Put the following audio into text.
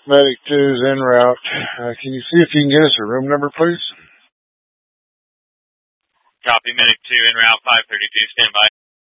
Medic 2 is en route. Can you see if you can get us a room number, please? Copy, Medic 2 en route, 532, stand by.